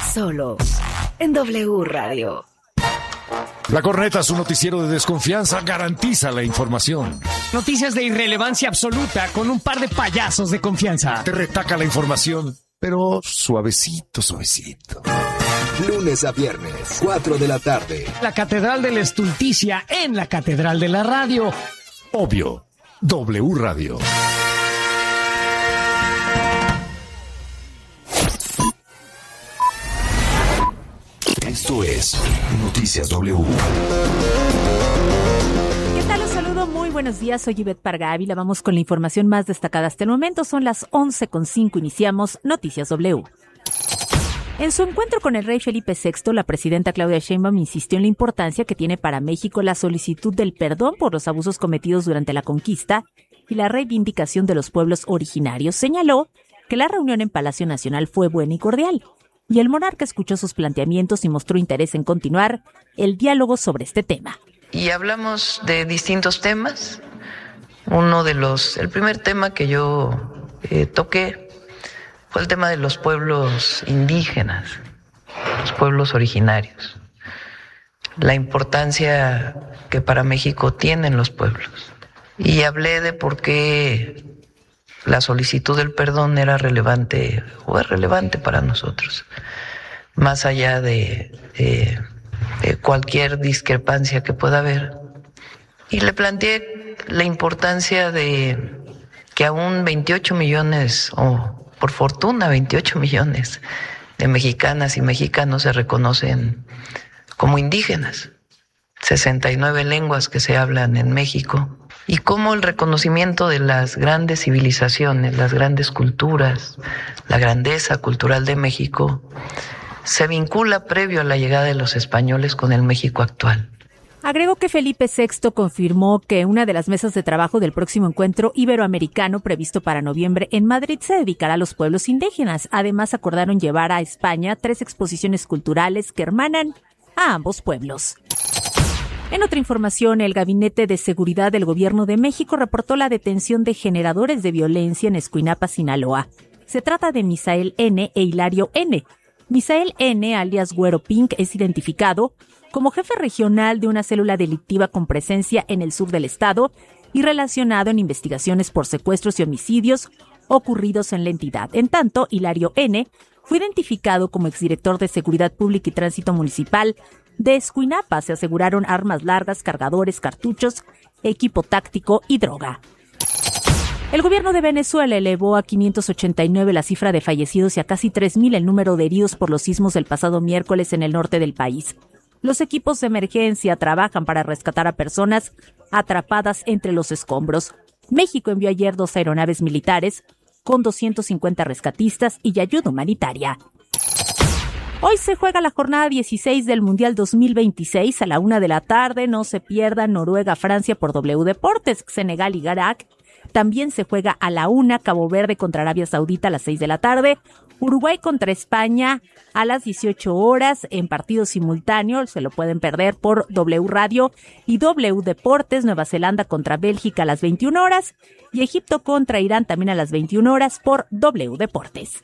Solo en W Radio. La Corneta, su noticiero de desconfianza, garantiza la información. Noticias de irrelevancia absoluta con un par de payasos de confianza. Te retaca la información, pero suavecito, suavecito. Lunes a viernes, 4 de la tarde. La Catedral de la Estulticia en la Catedral de la Radio. Obvio, W Radio. Esto es Noticias W. ¿Qué tal? Los saludo, muy buenos días, soy Ivette Parga Ávila. Vamos con la información más destacada hasta el momento. Son las 11:05, iniciamos Noticias W. En su encuentro con el rey Felipe VI, la presidenta Claudia Sheinbaum insistió en la importancia que tiene para México la solicitud del perdón por los abusos cometidos durante la conquista y la reivindicación de los pueblos originarios. Señaló que la reunión en Palacio Nacional fue buena y cordial, y el monarca escuchó sus planteamientos y mostró interés en continuar el diálogo sobre este tema. Y hablamos de distintos temas. El primer tema que yo toqué fue el tema de los pueblos indígenas, los pueblos originarios, la importancia que para México tienen los pueblos. Y hablé de por qué la solicitud del perdón era relevante o es relevante para nosotros, más allá de cualquier discrepancia que pueda haber. Y le planteé la importancia de que aún 28 millones, o por fortuna 28 millones de mexicanas y mexicanos se reconocen como indígenas, 69 lenguas que se hablan en México, y cómo el reconocimiento de las grandes civilizaciones, las grandes culturas, la grandeza cultural de México se vincula previo a la llegada de los españoles con el México actual. Agregó que Felipe VI confirmó que una de las mesas de trabajo del próximo encuentro iberoamericano previsto para noviembre en Madrid se dedicará a los pueblos indígenas. Además, acordaron llevar a España 3 exposiciones culturales que hermanan a ambos pueblos. En otra información, el Gabinete de Seguridad del Gobierno de México reportó la detención de generadores de violencia en Escuinapa, Sinaloa. Se trata de Misael N. e Hilario N. Misael N., alias Güero Pink, es identificado como jefe regional de una célula delictiva con presencia en el sur del estado y relacionado en investigaciones por secuestros y homicidios ocurridos en la entidad. En tanto, Hilario N. fue identificado como exdirector de Seguridad Pública y Tránsito Municipal de Escuinapa. Se aseguraron armas largas, cargadores, cartuchos, equipo táctico y droga. El gobierno de Venezuela elevó a 589 la cifra de fallecidos y a casi 3,000 el número de heridos por los sismos del pasado miércoles en el norte del país. Los equipos de emergencia trabajan para rescatar a personas atrapadas entre los escombros. México envió ayer 2 aeronaves militares con 250 rescatistas y ayuda humanitaria. Hoy se juega la jornada 16 del Mundial 2026 a la 1 de la tarde. No se pierdan Noruega-Francia por W Deportes, Senegal y Irak. También se juega a la 1, Cabo Verde contra Arabia Saudita a las 6 de la tarde. Uruguay contra España a las 18 horas en partido simultáneo. Se lo pueden perder por W Radio y W Deportes. Nueva Zelanda contra Bélgica a las 21 horas. Y Egipto contra Irán también a las 21 horas por W Deportes.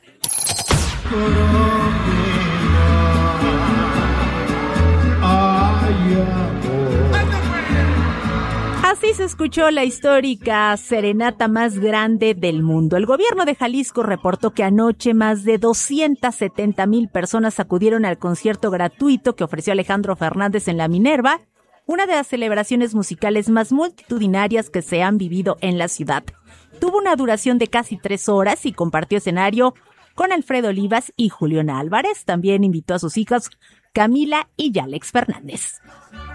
Así se escuchó la histórica serenata más grande del mundo. El gobierno de Jalisco reportó que anoche más de 270,000 personas acudieron al concierto gratuito que ofreció Alejandro Fernández en la Minerva, una de las celebraciones musicales más multitudinarias que se han vivido en la ciudad. Tuvo una duración de casi 3 horas y compartió escenario con Alfredo Olivas y Julián Álvarez. También invitó a sus hijas Camila y Yalex Fernández.